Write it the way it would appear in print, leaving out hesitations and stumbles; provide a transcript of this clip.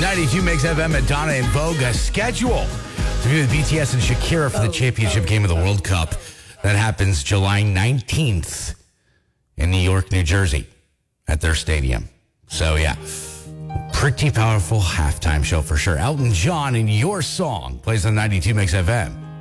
92 Mix FM, Madonna and Vogue schedule to be with BTS and Shakira for the championship game of the World Cup. That happens July 19th in New York, New Jersey at their stadium. So, yeah, pretty powerful halftime show for sure. Elton John and Your Song plays on 92 Mix FM.